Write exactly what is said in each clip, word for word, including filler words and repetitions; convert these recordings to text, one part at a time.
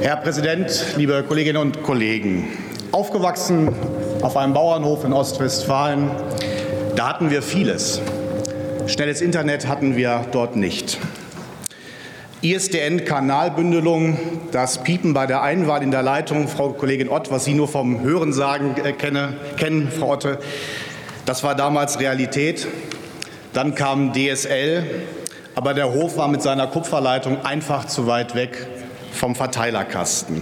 Herr Präsident, liebe Kolleginnen und Kollegen! Aufgewachsen auf einem Bauernhof in Ostwestfalen, da hatten wir vieles. Schnelles Internet hatten wir dort nicht. I S D N-Kanalbündelung, das Piepen bei der Einwahl in der Leitung, Frau Kollegin Ott, was Sie nur vom Hörensagen äh, kenne, kennen, Frau Otte, das war damals Realität. Dann kam D S L, aber der Hof war mit seiner Kupferleitung einfach zu weit weg vom Verteilerkasten.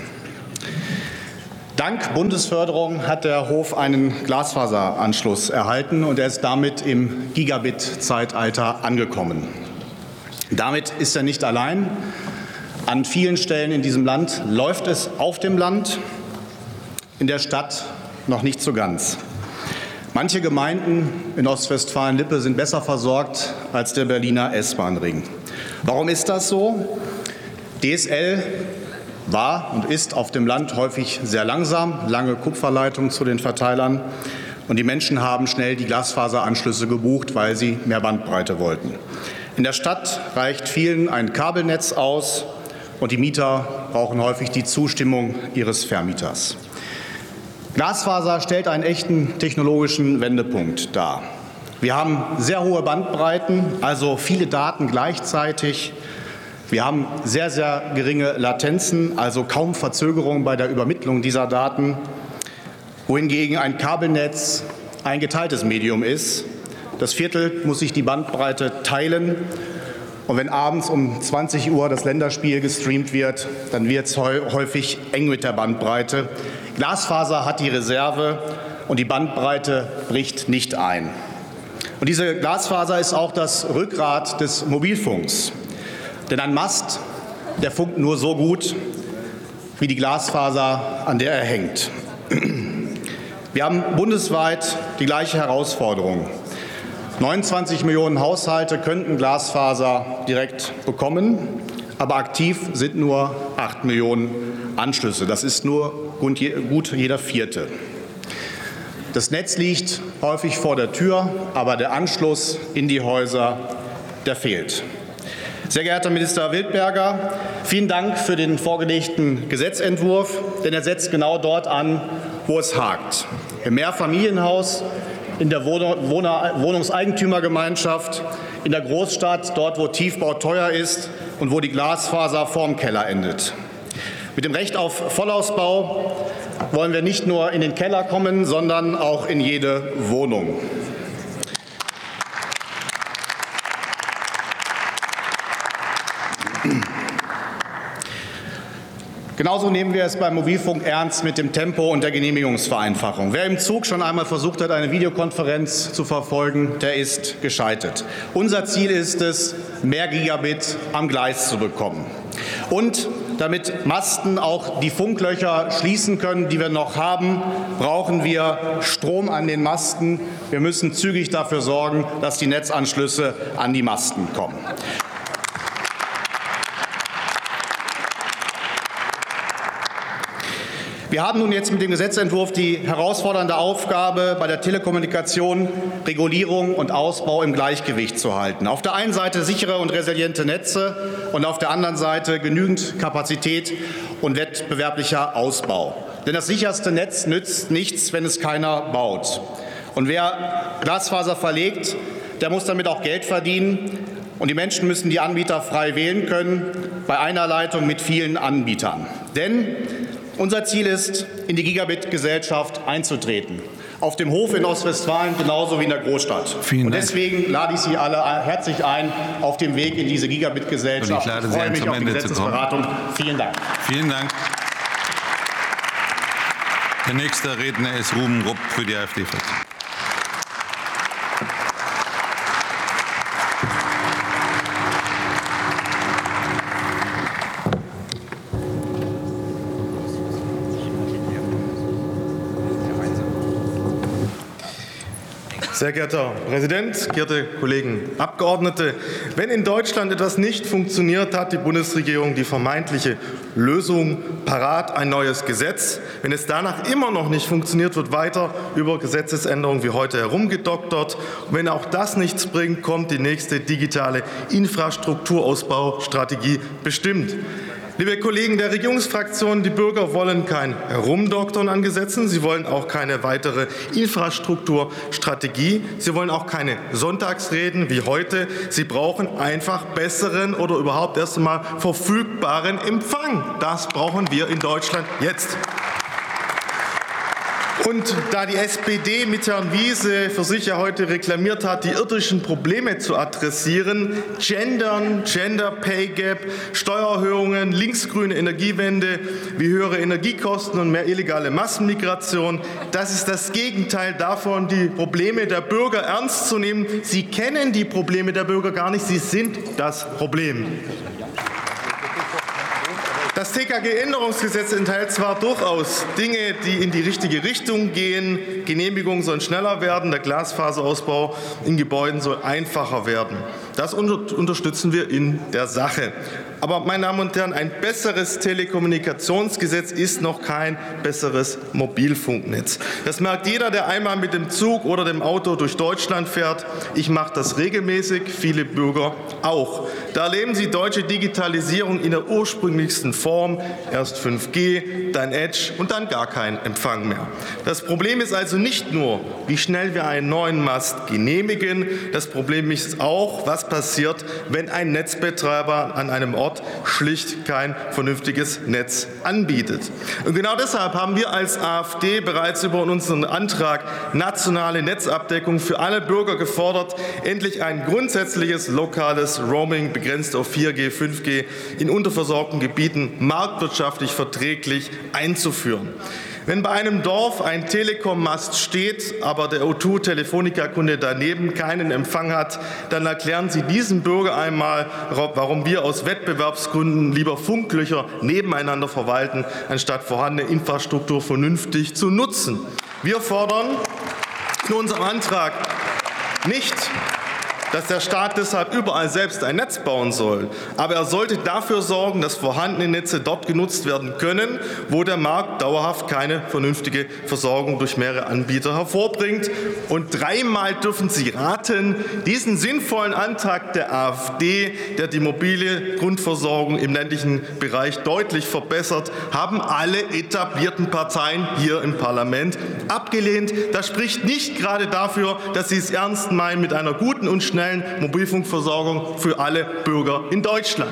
Dank Bundesförderung hat der Hof einen Glasfaseranschluss erhalten und er ist damit im Gigabit-Zeitalter angekommen. Damit ist er nicht allein. An vielen Stellen in diesem Land läuft es auf dem Land, in der Stadt noch nicht so ganz. Manche Gemeinden in Ostwestfalen-Lippe sind besser versorgt als der Berliner S-Bahn-Ring. Warum ist das so? D S L war und ist auf dem Land häufig sehr langsam, lange Kupferleitungen zu den Verteilern. Und die Menschen haben schnell die Glasfaseranschlüsse gebucht, weil sie mehr Bandbreite wollten. In der Stadt reicht vielen ein Kabelnetz aus und die Mieter brauchen häufig die Zustimmung ihres Vermieters. Glasfaser stellt einen echten technologischen Wendepunkt dar. Wir haben sehr hohe Bandbreiten, also viele Daten gleichzeitig. Wir haben sehr, sehr geringe Latenzen, also kaum Verzögerung bei der Übermittlung dieser Daten, wohingegen ein Kabelnetz ein geteiltes Medium ist. Das Viertel muss sich die Bandbreite teilen. Und wenn abends um zwanzig Uhr das Länderspiel gestreamt wird, dann wird es häufig eng mit der Bandbreite. Glasfaser hat die Reserve und die Bandbreite bricht nicht ein. Und diese Glasfaser ist auch das Rückgrat des Mobilfunks. Denn ein Mast, der funkt nur so gut wie die Glasfaser, an der er hängt. Wir haben bundesweit die gleiche Herausforderung. neunundzwanzig Millionen Haushalte könnten Glasfaser direkt bekommen, aber aktiv sind nur acht Millionen Anschlüsse. Das ist nur gut jeder Vierte. Das Netz liegt häufig vor der Tür, aber der Anschluss in die Häuser, der fehlt. Sehr geehrter Minister Wildberger, vielen Dank für den vorgelegten Gesetzentwurf, denn er setzt genau dort an, wo es hakt. Im Mehrfamilienhaus, in der Wohnungseigentümergemeinschaft, in der Großstadt, dort wo Tiefbau teuer ist und wo die Glasfaser vorm Keller endet. Mit dem Recht auf Vollausbau wollen wir nicht nur in den Keller kommen, sondern auch in jede Wohnung. Genauso nehmen wir es beim Mobilfunk ernst mit dem Tempo und der Genehmigungsvereinfachung. Wer im Zug schon einmal versucht hat, eine Videokonferenz zu verfolgen, der ist gescheitert. Unser Ziel ist es, mehr Gigabit am Gleis zu bekommen. Und damit Masten auch die Funklöcher schließen können, die wir noch haben, brauchen wir Strom an den Masten. Wir müssen zügig dafür sorgen, dass die Netzanschlüsse an die Masten kommen. Wir haben nun jetzt mit dem Gesetzentwurf die herausfordernde Aufgabe, bei der Telekommunikation Regulierung und Ausbau im Gleichgewicht zu halten. Auf der einen Seite sichere und resiliente Netze und auf der anderen Seite genügend Kapazität und wettbewerblicher Ausbau. Denn das sicherste Netz nützt nichts, wenn es keiner baut. Und wer Glasfaser verlegt, der muss damit auch Geld verdienen. Und die Menschen müssen die Anbieter frei wählen können, bei einer Leitung mit vielen Anbietern. Denn unser Ziel ist, in die Gigabit-Gesellschaft einzutreten. Auf dem Hof in Ostwestfalen genauso wie in der Großstadt. Vielen Und Dank. Deswegen lade ich Sie alle herzlich ein auf dem Weg in diese Gigabit-Gesellschaft. Ich, ich freue mich auf die Gesetzesberatung. Vielen Dank. Vielen Dank. Der nächste Redner ist Ruben Rupp für die AfD-Fraktion. Sehr geehrter Herr Präsident, geehrte Kollegen Abgeordnete! Wenn in Deutschland etwas nicht funktioniert, hat die Bundesregierung die vermeintliche Lösung parat, ein neues Gesetz. Wenn es danach immer noch nicht funktioniert, wird weiter über Gesetzesänderungen wie heute herumgedoktert. Und wenn auch das nichts bringt, kommt die nächste digitale Infrastrukturausbaustrategie bestimmt. Liebe Kollegen der Regierungsfraktion, die Bürger wollen kein Herumdoktern an Gesetzen. Sie wollen auch keine weitere Infrastrukturstrategie. Sie wollen auch keine Sonntagsreden wie heute. Sie brauchen einfach besseren oder überhaupt erst einmal verfügbaren Empfang. Das brauchen wir in Deutschland jetzt. Und da die S P D mit Herrn Wiese für sich ja heute reklamiert hat, die irdischen Probleme zu adressieren, Gendern, Gender Pay Gap, Steuererhöhungen, linksgrüne Energiewende, wie höhere Energiekosten und mehr illegale Massenmigration, das ist das Gegenteil davon, die Probleme der Bürger ernst zu nehmen. Sie kennen die Probleme der Bürger gar nicht, sie sind das Problem. Das T K G-Änderungsgesetz enthält zwar durchaus Dinge, die in die richtige Richtung gehen. Genehmigungen sollen schneller werden, der Glasfaserausbau in Gebäuden soll einfacher werden. Das unterstützen wir in der Sache. Aber, meine Damen und Herren, ein besseres Telekommunikationsgesetz ist noch kein besseres Mobilfunknetz. Das merkt jeder, der einmal mit dem Zug oder dem Auto durch Deutschland fährt. Ich mache das regelmäßig, viele Bürger auch. Da erleben Sie deutsche Digitalisierung in der ursprünglichsten Form. Erst fünf G, dann Edge und dann gar kein Empfang mehr. Das Problem ist also nicht nur, wie schnell wir einen neuen Mast genehmigen. Das Problem ist auch, was passiert, wenn ein Netzbetreiber an einem Ort schlicht kein vernünftiges Netz anbietet. Und genau deshalb haben wir als AfD bereits über unseren Antrag nationale Netzabdeckung für alle Bürger gefordert, endlich ein grundsätzliches lokales Roaming begrenzt auf vier G, fünf G in unterversorgten Gebieten marktwirtschaftlich verträglich einzuführen. Wenn bei einem Dorf ein Telekom-Mast steht, aber der O zwei Telefonica-Kunde daneben keinen Empfang hat, dann erklären Sie diesem Bürger einmal, warum wir aus Wettbewerbsgründen lieber Funklöcher nebeneinander verwalten, anstatt vorhandene Infrastruktur vernünftig zu nutzen. Wir fordern in unserem Antrag nicht, dass der Staat deshalb überall selbst ein Netz bauen soll. Aber er sollte dafür sorgen, dass vorhandene Netze dort genutzt werden können, wo der Markt dauerhaft keine vernünftige Versorgung durch mehrere Anbieter hervorbringt. Und dreimal dürfen Sie raten, diesen sinnvollen Antrag der AfD, der die mobile Grundversorgung im ländlichen Bereich deutlich verbessert, haben alle etablierten Parteien hier im Parlament abgelehnt. Das spricht nicht gerade dafür, dass Sie es ernst meinen mit einer guten und schnellen Mobilfunkversorgung für alle Bürger in Deutschland.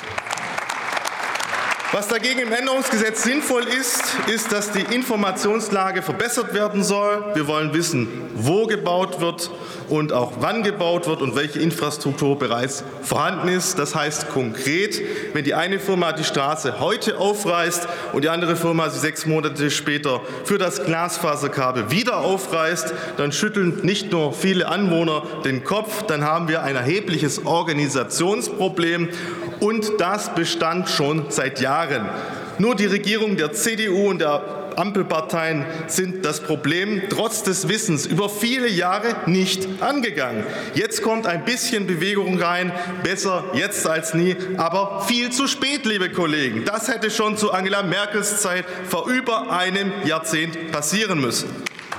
Was dagegen im Änderungsgesetz sinnvoll ist, ist, dass die Informationslage verbessert werden soll. Wir wollen wissen, wo gebaut wird und auch wann gebaut wird und welche Infrastruktur bereits vorhanden ist. Das heißt konkret, wenn die eine Firma die Straße heute aufreißt und die andere Firma sie sechs Monate später für das Glasfaserkabel wieder aufreißt, dann schütteln nicht nur viele Anwohner den Kopf, dann haben wir ein erhebliches Organisationsproblem. Und das bestand schon seit Jahren. Nur die Regierung der C D U und der Ampelparteien sind das Problem trotz des Wissens über viele Jahre nicht angegangen. Jetzt kommt ein bisschen Bewegung rein, besser jetzt als nie, aber viel zu spät, liebe Kollegen. Das hätte schon zu Angela Merkels Zeit vor über einem Jahrzehnt passieren müssen.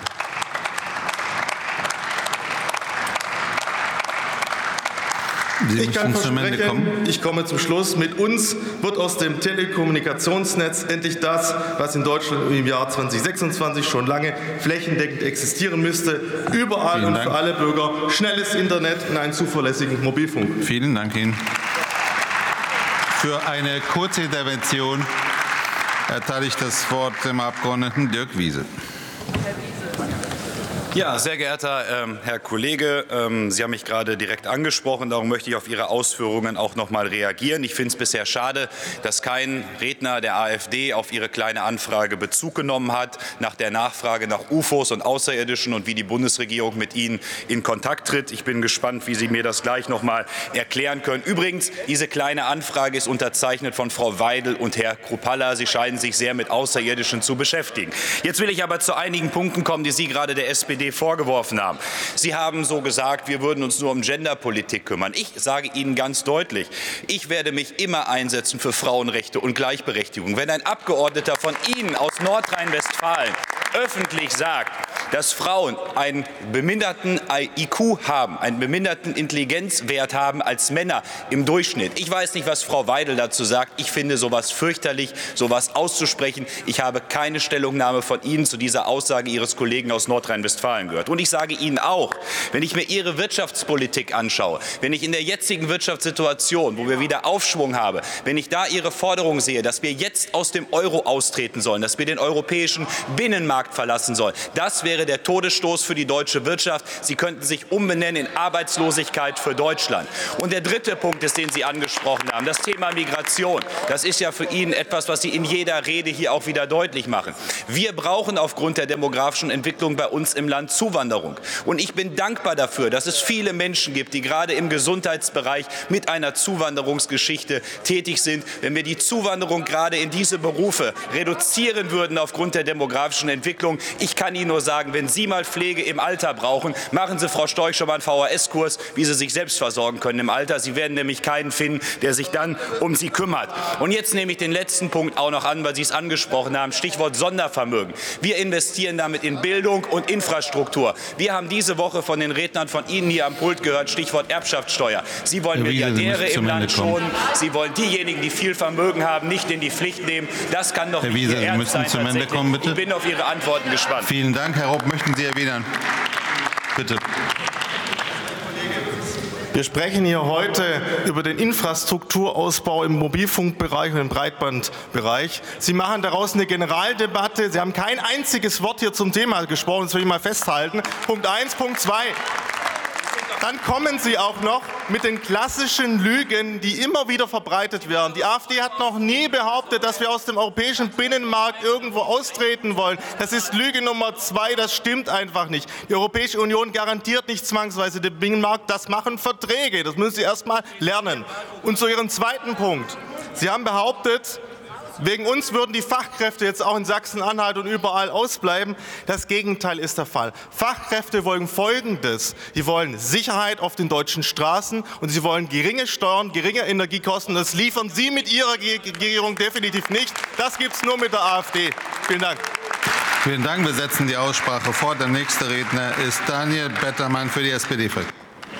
Sie ich kann zum Ende kommen. Ich komme zum Schluss. Mit uns wird aus dem Telekommunikationsnetz endlich das, was in Deutschland im Jahr zweitausendsechsundzwanzig schon lange flächendeckend existieren müsste. Überall und für alle Bürger schnelles Internet und einen zuverlässigen Mobilfunk. Vielen Dank Ihnen. Für eine kurze Intervention erteile ich das Wort dem Abgeordneten Dirk Wiese. Ja, sehr geehrter ähm, Herr Kollege, ähm, Sie haben mich gerade direkt angesprochen, darum möchte ich auf Ihre Ausführungen auch noch mal reagieren. Ich finde es bisher schade, dass kein Redner der AfD auf Ihre kleine Anfrage Bezug genommen hat, nach der Nachfrage nach U F Os und Außerirdischen und wie die Bundesregierung mit Ihnen in Kontakt tritt. Ich bin gespannt, wie Sie mir das gleich noch mal erklären können. Übrigens, diese kleine Anfrage ist unterzeichnet von Frau Weidel und Herr Kruppalla. Sie scheinen sich sehr mit Außerirdischen zu beschäftigen. Jetzt will ich aber zu einigen Punkten kommen, die Sie gerade der S P D vorgeworfen haben. Sie haben so gesagt, wir würden uns nur um Genderpolitik kümmern. Ich sage Ihnen ganz deutlich, ich werde mich immer einsetzen für Frauenrechte und Gleichberechtigung. Wenn ein Abgeordneter von Ihnen aus Nordrhein-Westfalen öffentlich sagt, dass Frauen einen beminderten I Q haben, einen beminderten Intelligenzwert haben als Männer im Durchschnitt. Ich weiß nicht, was Frau Weidel dazu sagt. Ich finde sowas fürchterlich, sowas auszusprechen. Ich habe keine Stellungnahme von Ihnen zu dieser Aussage Ihres Kollegen aus Nordrhein-Westfalen gehört. Und ich sage Ihnen auch, wenn ich mir Ihre Wirtschaftspolitik anschaue, wenn ich in der jetzigen Wirtschaftssituation, wo wir wieder Aufschwung haben, wenn ich da Ihre Forderung sehe, dass wir jetzt aus dem Euro austreten sollen, dass wir den europäischen Binnenmarkt verlassen sollen, das wäre der Todesstoß für die deutsche Wirtschaft. Sie könnten sich umbenennen in Arbeitslosigkeit für Deutschland. Und der dritte Punkt ist, den Sie angesprochen haben, das Thema Migration. Das ist ja für ihn etwas, was Sie in jeder Rede hier auch wieder deutlich machen. Wir brauchen aufgrund der demografischen Entwicklung bei uns im Land Zuwanderung. Und ich bin dankbar dafür, dass es viele Menschen gibt, die gerade im Gesundheitsbereich mit einer Zuwanderungsgeschichte tätig sind. Wenn wir die Zuwanderung gerade in diese Berufe reduzieren würden aufgrund der demografischen Entwicklung, ich kann Ihnen nur sagen, wenn Sie mal Pflege im Alter brauchen, machen Sie, Frau Storch, schon mal einen V H S-Kurs, wie Sie sich selbst versorgen können im Alter. Sie werden nämlich keinen finden, der sich dann um Sie kümmert. Und jetzt nehme ich den letzten Punkt auch noch an, weil Sie es angesprochen haben, Stichwort Sondervermögen. Wir investieren damit in Bildung und Infrastruktur. Wir haben diese Woche von den Rednern von Ihnen hier am Pult gehört, Stichwort Erbschaftssteuer. Sie wollen Milliardäre im Land schonen. Sie wollen diejenigen, die viel Vermögen haben, nicht in die Pflicht nehmen. Das kann doch Herr nicht Wiese, Ihr Sie Ernst müssen sein. zum Ende kommen, bitte. Ich bin auf Ihre Antworten gespannt. Vielen Dank. Herr Ropp, möchten Sie erwidern? Bitte. Wir sprechen hier heute über den Infrastrukturausbau im Mobilfunkbereich und im Breitbandbereich. Sie machen daraus eine Generaldebatte. Sie haben kein einziges Wort hier zum Thema gesprochen. Das will ich mal festhalten. Punkt eins. Punkt zwei. Dann kommen Sie auch noch mit den klassischen Lügen, die immer wieder verbreitet werden. Die AfD hat noch nie behauptet, dass wir aus dem europäischen Binnenmarkt irgendwo austreten wollen. Das ist Lüge Nummer zwei, das stimmt einfach nicht. Die Europäische Union garantiert nicht zwangsweise den Binnenmarkt, das machen Verträge. Das müssen Sie erst mal lernen. Und zu Ihrem zweiten Punkt. Sie haben behauptet, wegen uns würden die Fachkräfte jetzt auch in Sachsen-Anhalt und überall ausbleiben. Das Gegenteil ist der Fall. Fachkräfte wollen Folgendes. Sie wollen Sicherheit auf den deutschen Straßen und sie wollen geringe Steuern, geringe Energiekosten. Das liefern Sie mit Ihrer Regierung definitiv nicht. Das gibt es nur mit der AfD. Vielen Dank. Vielen Dank. Wir setzen die Aussprache fort. Der nächste Redner ist Daniel Bettermann für die S P D-Fraktion.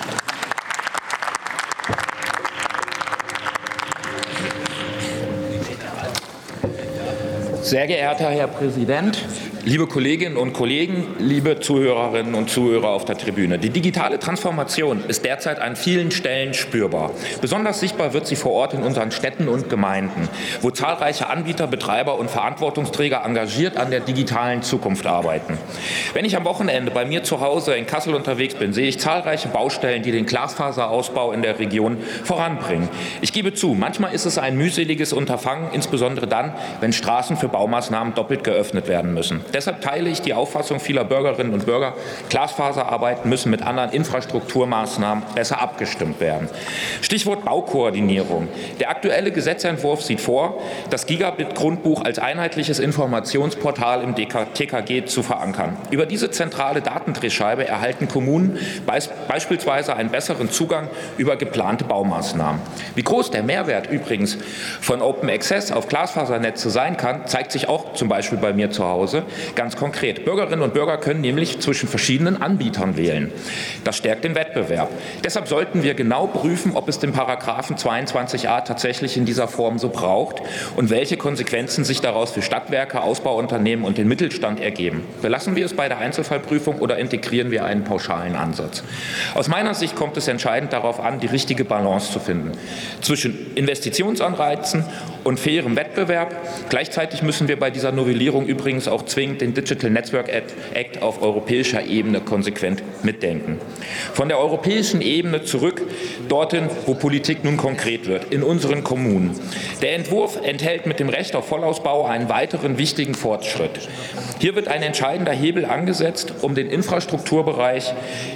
Sehr geehrter Herr Präsident, liebe Kolleginnen und Kollegen, liebe Zuhörerinnen und Zuhörer auf der Tribüne. Die digitale Transformation ist derzeit an vielen Stellen spürbar. Besonders sichtbar wird sie vor Ort in unseren Städten und Gemeinden, wo zahlreiche Anbieter, Betreiber und Verantwortungsträger engagiert an der digitalen Zukunft arbeiten. Wenn ich am Wochenende bei mir zu Hause in Kassel unterwegs bin, sehe ich zahlreiche Baustellen, die den Glasfaserausbau in der Region voranbringen. Ich gebe zu, manchmal ist es ein mühseliges Unterfangen, insbesondere dann, wenn Straßen für Baumaßnahmen doppelt geöffnet werden müssen. Deshalb teile ich die Auffassung vieler Bürgerinnen und Bürger, Glasfaserarbeiten müssen mit anderen Infrastrukturmaßnahmen besser abgestimmt werden. Stichwort Baukoordinierung. Der aktuelle Gesetzentwurf sieht vor, das Gigabit-Grundbuch als einheitliches Informationsportal im T K G zu verankern. Über diese zentrale Datendrehscheibe erhalten Kommunen beispielsweise einen besseren Zugang über geplante Baumaßnahmen. Wie groß der Mehrwert übrigens von Open Access auf Glasfasernetze sein kann, zeigt sich auch zum Beispiel bei mir zu Hause ganz konkret. Bürgerinnen und Bürger können nämlich zwischen verschiedenen Anbietern wählen. Das stärkt den Wettbewerb. Deshalb sollten wir genau prüfen, ob es den Paragraphen zweiundzwanzig a tatsächlich in dieser Form so braucht und welche Konsequenzen sich daraus für Stadtwerke, Ausbauunternehmen und den Mittelstand ergeben. Belassen wir es bei der Einzelfallprüfung oder integrieren wir einen pauschalen Ansatz? Aus meiner Sicht kommt es entscheidend darauf an, die richtige Balance zu finden zwischen Investitionsanreizen und fairem Wettbewerb. Gleichzeitig müssen wir bei dieser Novellierung übrigens auch zwingend den Digital Network Act auf europäischer Ebene konsequent mitdenken. Von der europäischen Ebene zurück dorthin, wo Politik nun konkret wird, in unseren Kommunen. Der Entwurf enthält mit dem Recht auf Vollausbau einen weiteren wichtigen Fortschritt. Hier wird ein entscheidender Hebel angesetzt, um den Infrastrukturbereich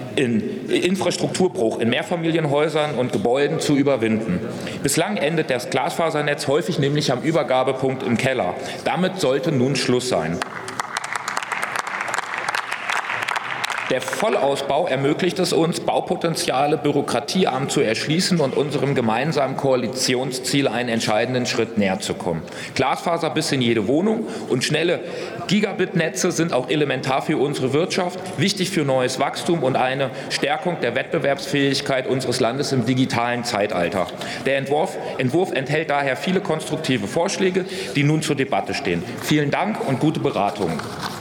in Infrastrukturbruch in Mehrfamilienhäusern und Gebäuden zu überwinden. Bislang endet das Glasfasernetz häufig nämlich am Übergabepunkt im Keller. Damit sollte nun Schluss sein. Der Vollausbau ermöglicht es uns, Baupotenziale bürokratiearm zu erschließen und unserem gemeinsamen Koalitionsziel einen entscheidenden Schritt näher zu kommen. Glasfaser bis in jede Wohnung und schnelle Gigabit-Netze sind auch elementar für unsere Wirtschaft, wichtig für neues Wachstum und eine Stärkung der Wettbewerbsfähigkeit unseres Landes im digitalen Zeitalter. Der Entwurf, Entwurf enthält daher viele konstruktive Vorschläge, die nun zur Debatte stehen. Vielen Dank und gute Beratungen.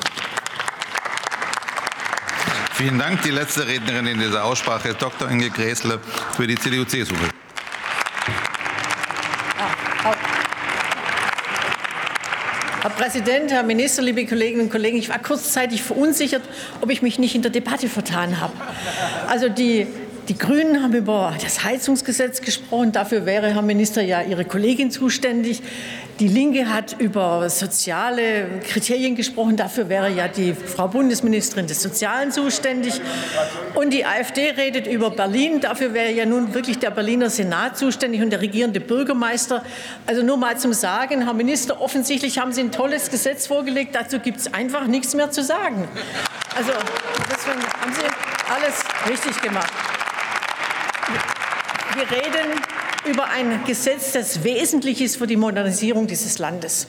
Vielen Dank. Die letzte Rednerin in dieser Aussprache ist Doktor Inge Gräßle für die C D U C S U. Herr Präsident, Herr Minister, liebe Kolleginnen und Kollegen! Ich war kurzzeitig verunsichert, ob ich mich nicht in der Debatte vertan habe. Also die Die Grünen haben über das Heizungsgesetz gesprochen. Dafür wäre, Herr Minister, ja Ihre Kollegin zuständig. Die Linke hat über soziale Kriterien gesprochen. Dafür wäre ja die Frau Bundesministerin des Sozialen zuständig. Und die AfD redet über Berlin. Dafür wäre ja nun wirklich der Berliner Senat zuständig und der regierende Bürgermeister. Also nur mal zum Sagen, Herr Minister, offensichtlich haben Sie ein tolles Gesetz vorgelegt. Dazu gibt es einfach nichts mehr zu sagen. Also deswegen haben Sie alles richtig gemacht. Wir reden über ein Gesetz, das wesentlich ist für die Modernisierung dieses Landes.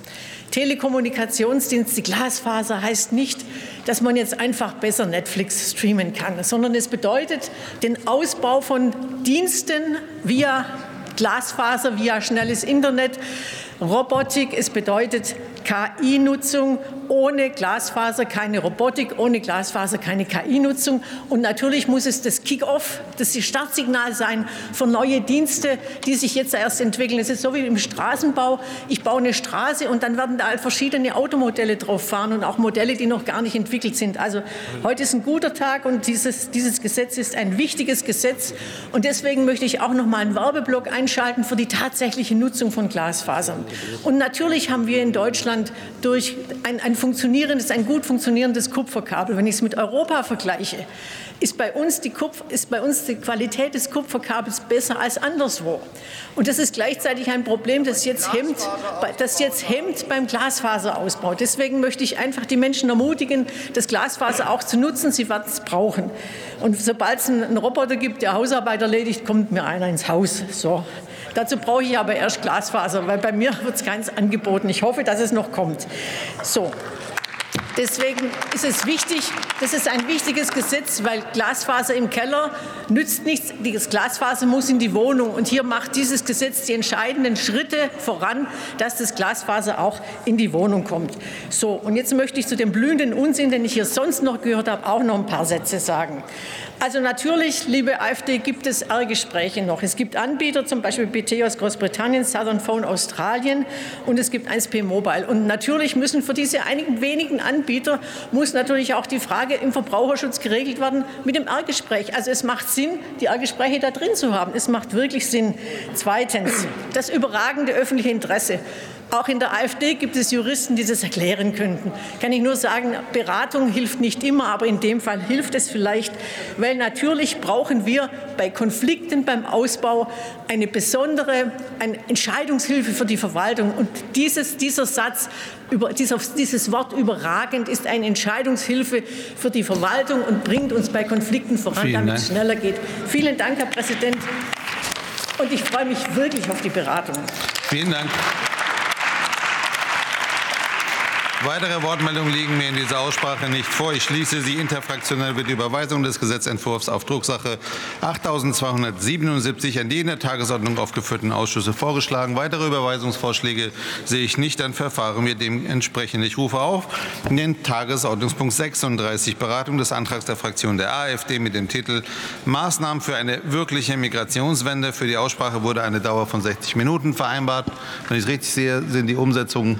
Telekommunikationsdienste, Glasfaser heißt nicht, dass man jetzt einfach besser Netflix streamen kann, sondern es bedeutet den Ausbau von Diensten via Glasfaser, via schnelles Internet, Robotik. Es bedeutet K I-Nutzung. Ohne Glasfaser keine Robotik, ohne Glasfaser keine K I-Nutzung. Und natürlich muss es das Kick-off, das Startsignal sein für neue Dienste, die sich jetzt erst entwickeln. Es ist so wie im Straßenbau. Ich baue eine Straße und dann werden da verschiedene Automodelle drauf fahren und auch Modelle, die noch gar nicht entwickelt sind. Also heute ist ein guter Tag und dieses, dieses Gesetz ist ein wichtiges Gesetz. Und deswegen möchte ich auch noch mal einen Werbeblock einschalten für die tatsächliche Nutzung von Glasfasern. Und natürlich haben wir in Deutschland durch ein, ein funktionierendes, ein gut funktionierendes Kupferkabel. Wenn ich es mit Europa vergleiche, ist bei uns die, Kupf, ist bei uns die Qualität des Kupferkabels besser als anderswo. Und das ist gleichzeitig ein Problem, das jetzt hemmt, das jetzt hemmt beim Glasfaserausbau. Deswegen möchte ich einfach die Menschen ermutigen, das Glasfaser auch zu nutzen. Sie werden es brauchen. Und sobald es einen Roboter gibt, der Hausarbeit erledigt, kommt mir einer ins Haus. So. Dazu brauche ich aber erst Glasfaser, weil bei mir wird es keins angeboten. Ich hoffe, dass es noch kommt. So. Deswegen ist es wichtig, das ist ein wichtiges Gesetz, weil Glasfaser im Keller nützt nichts. Das Glasfaser muss in die Wohnung. Und hier macht dieses Gesetz die entscheidenden Schritte voran, dass das Glasfaser auch in die Wohnung kommt. So, und jetzt möchte ich zu dem blühenden Unsinn, den ich hier sonst noch gehört habe, auch noch ein paar Sätze sagen. Also natürlich, liebe AfD, gibt es R-Gespräche noch. Es gibt Anbieter, zum Beispiel B T aus Großbritannien, Southern Phone Australien und es gibt eins P Mobile. Und natürlich müssen für diese einigen wenigen Anbieter muss natürlich auch die Frage im Verbraucherschutz geregelt werden mit dem R-Gespräch. Also es macht Sinn, die R-Gespräche da drin zu haben. Es macht wirklich Sinn. Zweitens, das überragende öffentliche Interesse. Auch in der AfD gibt es Juristen, die das erklären könnten. Kann ich nur sagen, Beratung hilft nicht immer, aber in dem Fall hilft es vielleicht, weil natürlich brauchen wir bei Konflikten beim Ausbau eine besondere eine Entscheidungshilfe für die Verwaltung. Und dieses, dieser Satz, über, dieser, dieses Wort überragend ist eine Entscheidungshilfe für die Verwaltung und bringt uns bei Konflikten voran, damit es schneller geht. Vielen Dank, Herr Präsident. Und ich freue mich wirklich auf die Beratung. Vielen Dank. Weitere Wortmeldungen liegen mir in dieser Aussprache nicht vor. Ich schließe sie. Interfraktionell wird die Überweisung des Gesetzentwurfs auf Drucksache achttausendzweihundertsiebenundsiebzig an die in der Tagesordnung aufgeführten Ausschüsse vorgeschlagen. Weitere Überweisungsvorschläge sehe ich nicht. Dann verfahren wir dementsprechend. Ich rufe auf den Tagesordnungspunkt sechsunddreißig, Beratung des Antrags der Fraktion der AfD mit dem Titel Maßnahmen für eine wirkliche Migrationswende. Für die Aussprache wurde eine Dauer von sechzig Minuten vereinbart. Wenn ich es richtig sehe, sind die Umsetzungen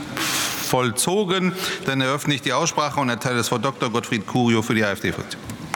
vollzogen. Dann eröffne ich die Aussprache und erteile das Wort Doktor Gottfried Curio für die AfD-Fraktion.